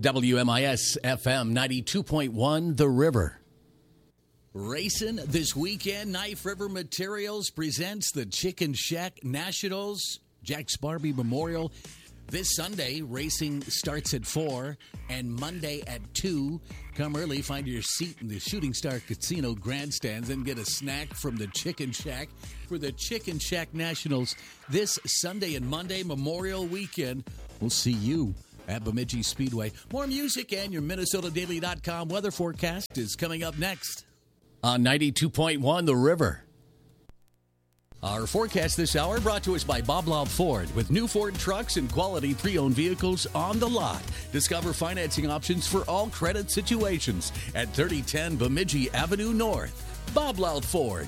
WMIS FM 92.1 The River. Racing this weekend, Knife River Materials presents the Chicken Shack Nationals, Jack Sparby Memorial. This Sunday, racing starts at 4 and Monday at 2. Come early, find your seat in the Shooting Star Casino grandstands and get a snack from the Chicken Shack for the Chicken Shack Nationals this Sunday and Monday, Memorial Weekend. We'll see you at Bemidji Speedway. More music and your MinnesotaDaily.com weather forecast is coming up next on 92.1 The River. Our forecast this hour brought to us by Bob Laub Ford. With new Ford trucks and quality pre-owned vehicles on the lot. Discover financing options for all credit situations at 3010 Bemidji Avenue North. Bob Laub Ford.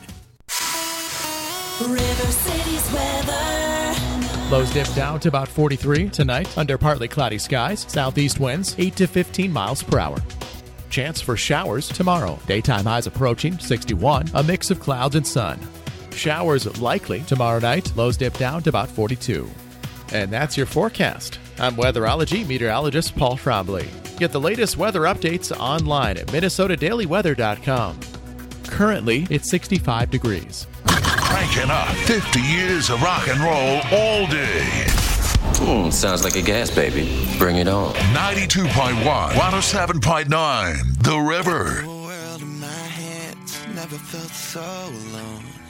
River City's weather. Lows dip down to about 43 tonight under partly cloudy skies. Southeast winds 8 to 15 miles per hour. Chance for showers tomorrow. Daytime highs approaching 61, a mix of clouds and sun. Showers likely tomorrow night. Lows dip down to about 42. And that's your forecast. I'm weatherology meteorologist Paul Trombley. Get the latest weather updates online at MinnesotaDailyWeather.com. Currently, it's 65 degrees. Cranking up 50 years of rock and roll all day. Sounds like a gas baby. Bring it on. 92.1, 107.9, The River. The world in my hands never felt so alone.